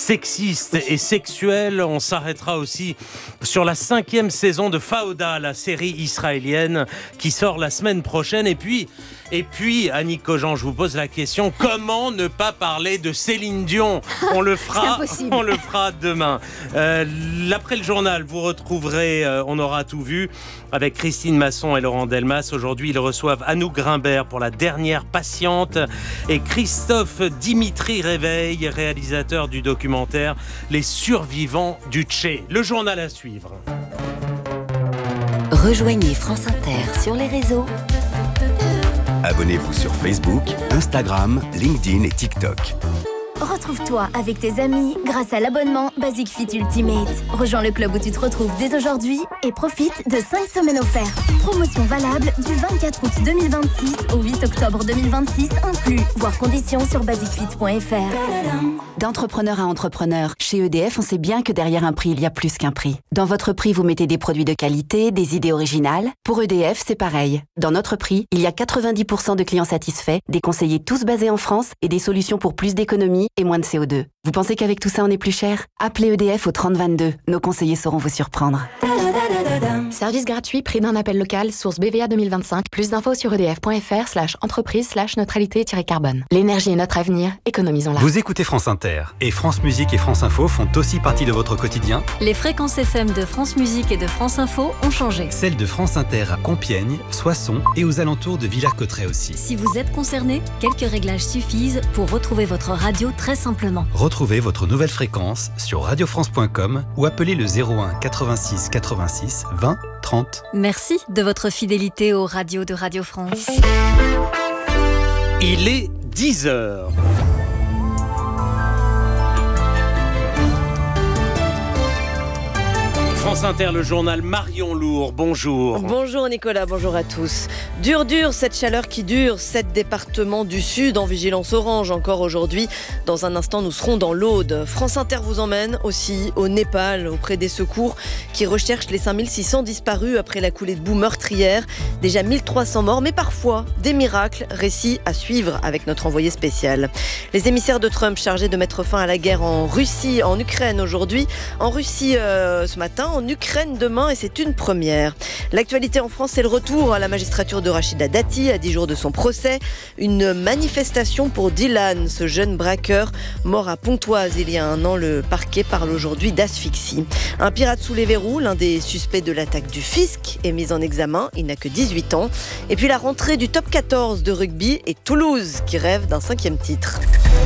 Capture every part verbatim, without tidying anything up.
sexiste et sexuelle. On s'arrêtera aussi sur la cinquième saison de Fauda, la série israélienne qui sort la semaine prochaine. Et puis, et puis Annick Cogent, je vous pose la question, comment ne pas parler de Céline Dion? On le fera, on le fera demain. Euh, après le journal, vous retrouverez euh, On aura tout vu avec Christine Masson et Laurent Delmas. Aujourd'hui, ils reçoivent Anouk Grimbert pour La dernière patiente et Christophe Dimitri Réveil, réalisateur du documentaire Les survivants du Tché. Le journal à suivre. Rejoignez France Inter sur les réseaux. Abonnez-vous sur Facebook, Instagram, LinkedIn et TikTok. Retrouve-toi avec tes amis grâce à l'abonnement Basic Fit Ultimate. Rejoins le club où tu te retrouves dès aujourd'hui et profite de cinq semaines offertes. Promotion valable du vingt-quatre août deux mille vingt-six au huit octobre deux mille vingt-six inclus. Voir conditions sur basic fit point f r. D'entrepreneur à entrepreneur, chez E D F, on sait bien que derrière un prix, il y a plus qu'un prix. Dans votre prix, vous mettez des produits de qualité, des idées originales. Pour E D F, c'est pareil. Dans notre prix, il y a quatre-vingt-dix pour cent de clients satisfaits, des conseillers tous basés en France et des solutions pour plus d'économie et moins de C O deux. Vous pensez qu'avec tout ça, on est plus cher? Appelez E D F au trente vingt-deux. Nos conseillers sauront vous surprendre. Service gratuit, prix d'un appel local, source B V A deux mille vingt-cinq. Plus d'infos sur edf.fr slash entreprise slash neutralité-carbone. L'énergie est notre avenir, économisons-la. Vous écoutez France Inter et France Musique et France Info font aussi partie de votre quotidien. Les fréquences F M de France Musique et de France Info ont changé. Celles de France Inter à Compiègne, Soissons et aux alentours de Villers-Cotterêts aussi. Si vous êtes concerné, quelques réglages suffisent pour retrouver votre radio très simplement. Retrouvez votre nouvelle fréquence sur radio france point com ou appelez le zéro un quatre-vingt-six quatre-vingt-six vingt trente. Merci de votre fidélité aux radios de Radio France. Il est dix heures. France Inter, le journal Marion Lourd, bonjour. Bonjour Nicolas, bonjour à tous. Dur, dur, cette chaleur qui dure, sept départements du Sud en vigilance orange encore aujourd'hui. Dans un instant, nous serons dans l'Aude. France Inter vous emmène aussi au Népal, auprès des secours qui recherchent les cinq mille six cents disparus après la coulée de boue meurtrière. Déjà mille trois cents morts, mais parfois des miracles. Récit à suivre avec notre envoyé spécial. Les émissaires de Trump chargés de mettre fin à la guerre en Russie, en Ukraine aujourd'hui. En Russie euh, ce matin, en Ukraine demain, et c'est une première. L'actualité en France, c'est le retour à la magistrature de Rachida Dati à dix jours de son procès. Une manifestation pour Dylan, ce jeune braqueur mort à Pontoise il y a un an. Le parquet parle aujourd'hui d'asphyxie. Un pirate sous les verrous, l'un des suspects de l'attaque du fisc, est mis en examen. Il n'a que dix-huit ans. Et puis la rentrée du top quatorze de rugby et Toulouse qui rêve d'un cinquième titre.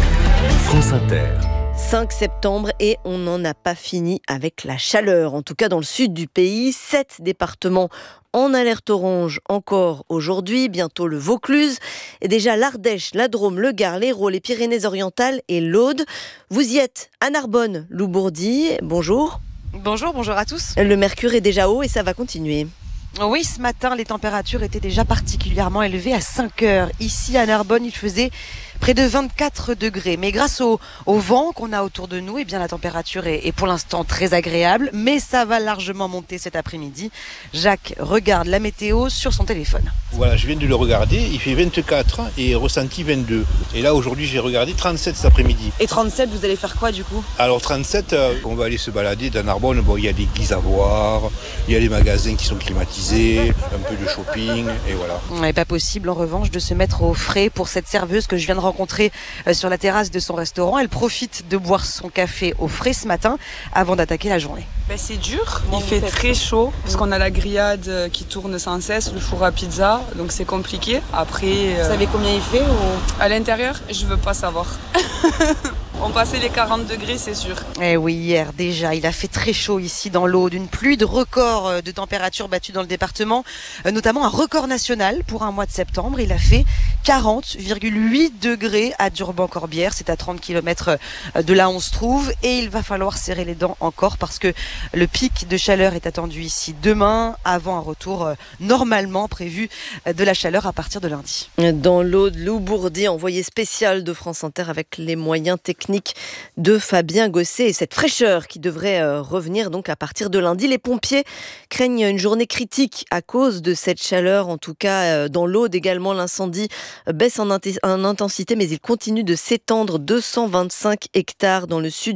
France Inter. cinq septembre et on n'en a pas fini avec la chaleur. En tout cas dans le sud du pays, sept départements en alerte orange encore aujourd'hui, bientôt le Vaucluse et déjà l'Ardèche, la Drôme, le Gard, l'Hérault, les Pyrénées-Orientales et l'Aude. Vous y êtes à Narbonne, Loubourdi, bonjour. Bonjour, bonjour à tous. Le mercure est déjà haut et ça va continuer. Oui, ce matin, les températures étaient déjà particulièrement élevées à cinq heures. Ici, à Narbonne, il faisait près de vingt-quatre degrés. Mais grâce au, au vent qu'on a autour de nous, eh bien, la température est, est pour l'instant très agréable. Mais ça va largement monter cet après-midi. Jacques regarde la météo sur son téléphone. Voilà, je viens de le regarder. Il fait vingt-quatre et ressenti vingt-deux. Et là, aujourd'hui, j'ai regardé trente-sept cet après-midi. Et trente-sept, vous allez faire quoi du coup? Alors trente-sept, euh, on va aller se balader dans Narbonne. Bon, il y a des églises à voir, il y a les magasins qui sont climatisés, un peu de shopping, et voilà. Il n'est pas possible, en revanche, de se mettre au frais pour cette serveuse que je viens de rencontrer sur la terrasse de son restaurant. Elle profite de boire son café au frais ce matin avant d'attaquer la journée. Ben, c'est dur, il fait très chaud parce qu'on a la grillade qui tourne sans cesse, le four à pizza, donc c'est compliqué. Après, vous euh... savez combien il fait ou... À l'intérieur, je veux pas savoir. On passait les quarante degrés, c'est sûr. Eh oui, hier déjà, il a fait très chaud ici dans l'Aude. Une pluie de records de température battue dans le département, notamment un record national pour un mois de septembre. Il a fait quarante virgule huit degrés à Durban-Corbière. C'est à trente kilomètres de là où on se trouve. Et il va falloir serrer les dents encore parce que le pic de chaleur est attendu ici demain, avant un retour normalement prévu de la chaleur à partir de lundi. Dans l'Aude, Loubourdi, envoyé spécial de France Inter avec les moyens techniques de Fabien Gosset et cette fraîcheur qui devrait euh, revenir donc à partir de lundi. Les pompiers craignent une journée critique à cause de cette chaleur, en tout cas euh, dans l'Aude également. L'incendie baisse en, int- en intensité mais il continue de s'étendre. deux cent vingt-cinq hectares dans le sud